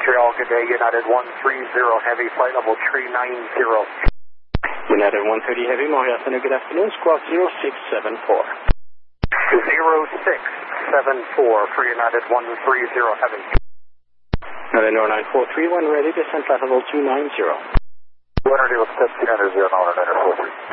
Montreal, good day, United 130 Heavy, flight level 390. United 130 Heavy, Montreal Center, good afternoon, squawk 0674. 0674 for United 130 Heavy. United 09431, ready, descent flight level 290. 200, let's test 200, 0, 943.